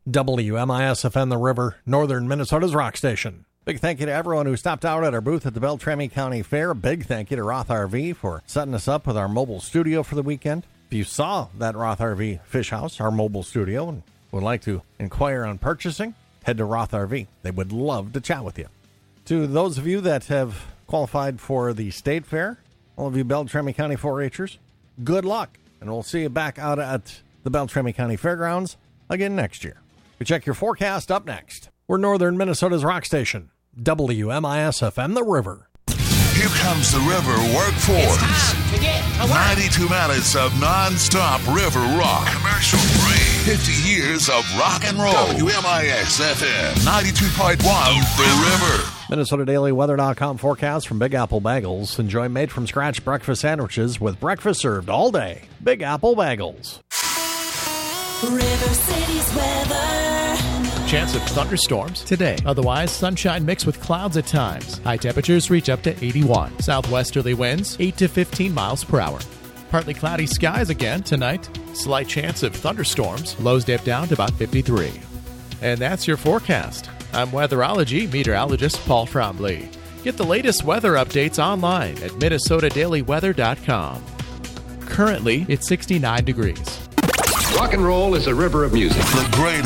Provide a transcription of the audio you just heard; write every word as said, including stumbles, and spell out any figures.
W M I S F M, The River, Northern Minnesota's rock station. Big thank you to everyone who stopped out at our booth at the Beltrami County Fair. Big thank you to Roth R V for setting us up with our mobile studio for the weekend. If you saw that Roth R V Fish House, our mobile studio, and would like to inquire on purchasing, head to Roth R V. They would love to chat with you. To those of you that have qualified for the state fair, all of you Beltrami County four H'ers, good luck. And we'll see you back out at the Beltrami County Fairgrounds again next year. We check your forecast up next. We're Northern Minnesota's rock station, W M I S F M, The River. Here comes the River Workforce. It's time to get to work. ninety-two minutes of non-stop river rock. Commercial free. fifty years of rock and roll. W M I S F M ninety-two point one, The River. Minnesota Daily Weather dot com forecast from Big Apple Bagels. Enjoy made-from-scratch breakfast sandwiches with breakfast served all day. Big Apple Bagels. River City's weather. Chance of thunderstorms today. Otherwise, sunshine mixed with clouds at times. High temperatures reach up to eighty-one. Southwesterly winds eight to fifteen miles per hour. Partly cloudy skies again tonight. Slight chance of thunderstorms. Lows dip down to about fifty-three. And that's your forecast. I'm weatherology meteorologist Paul Trombley. Get the latest weather updates online at Minnesota Daily Weather dot com. Currently, it's sixty-nine degrees. Rock and roll is a river of music. The greatest.